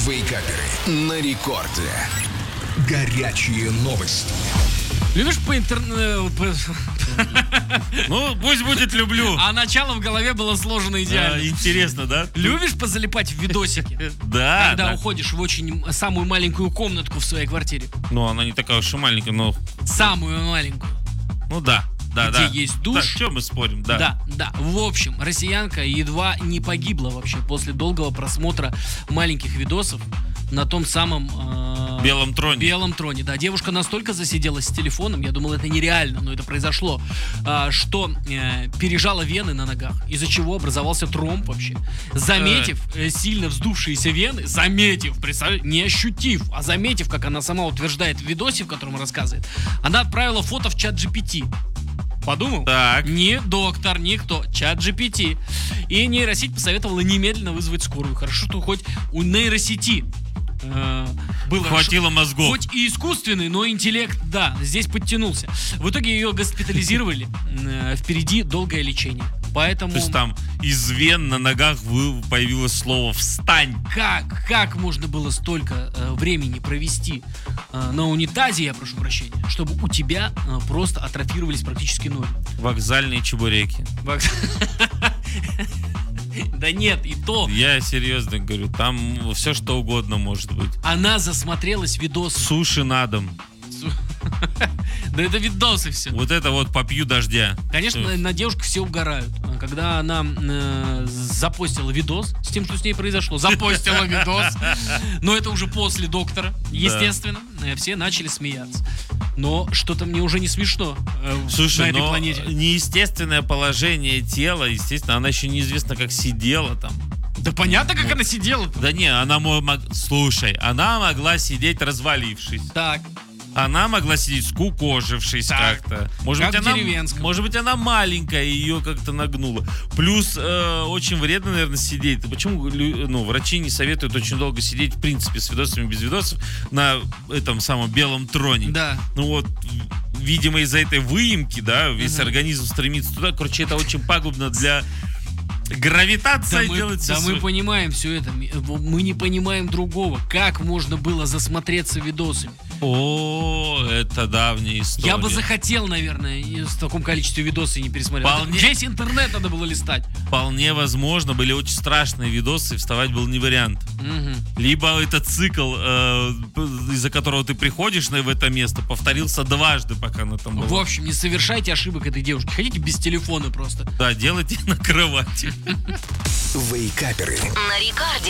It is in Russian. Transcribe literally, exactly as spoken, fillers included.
Вейкаперы на рекорде. Горячие новости. Любишь по интернету? Ну, пусть будет люблю. А начало в голове было сложено идеально. А, интересно, да? Любишь позалипать в видосики? Да. Когда да. уходишь в очень самую маленькую комнатку в своей квартире. Ну, она не такая уж и маленькая, но... Самую маленькую. Ну да, да, Где да. есть душ. Да, что мы спорим, да. Да, да. В общем, россиянка едва не погибла вообще после долгого просмотра маленьких видосов на том самом... Э, Белом троне. Белом троне, да. Девушка настолько засиделась с телефоном, я думал, это нереально, но это произошло, э, что э, пережала вены на ногах, из-за чего образовался тромб вообще. Заметив э, сильно вздувшиеся вены, заметив, представь, не ощутив, а заметив, как она сама утверждает в видосе, в котором рассказывает, она отправила фото в чат джи пи ти. Подумал? Так. Не доктор, никто, чат джи пи ти. И нейросеть посоветовала немедленно вызвать скорую. Хорошо, что хоть у нейросети э, было хватило ш... мозгов. Хоть и искусственный, но интеллект, да, здесь подтянулся. В итоге ее госпитализировали. Э, впереди долгое лечение. Поэтому... То есть там из вен на ногах появилось слово «встань». Как? Как можно было столько э, времени провести э, на унитазе, я прошу прощения, чтобы у тебя э, просто атрофировались практически ноги? Вокзальные чебуреки. Да нет, и то. Я серьезно говорю, там все что угодно может быть. Она засмотрелась видосы. Суши на дом. Да это видосы все. Вот это вот попью дождя. Конечно, на, на девушку все угорают. Когда она э, запостила видос с тем, что с ней произошло. Запостила видос. Но это уже после доктора, естественно. Да. Все начали смеяться. Но что-то мне уже не смешно э, Слушай, на этой но планете. Неестественное положение тела, естественно, она еще неизвестно как сидела там. Да понятно, как вот. Она сидела. Да не, она мог... Слушай, она могла сидеть развалившись. Так. Она могла сидеть скукожившись так, как-то. Может, как быть, она, может быть, она маленькая, и ее как-то нагнуло. Плюс э, очень вредно, наверное, сидеть. Почему ну, врачи не советуют очень долго сидеть, в принципе, с видосами, без видосов, на этом самом белом троне? Да. Ну вот, видимо, из-за этой выемки, да, весь угу. организм стремится туда. Короче, это очень пагубно для... Гравитация да делает мы, все Да свой... мы понимаем все это. Мы не понимаем другого. Как можно было засмотреться видосами? О, это давняя история. Я бы захотел, наверное, в таком количестве видосов не пересмотреть. Вполне... Весь интернет надо было листать. Вполне возможно. Были очень страшные видосы, вставать был не вариант. Угу. Либо этот цикл, э, из-за которого ты приходишь на, в это место, повторился дважды, пока она там была. В общем, не совершайте ошибок этой девушки. Хотите без телефона просто. Да, делайте на кровати. Вейкаперы. На рекорде.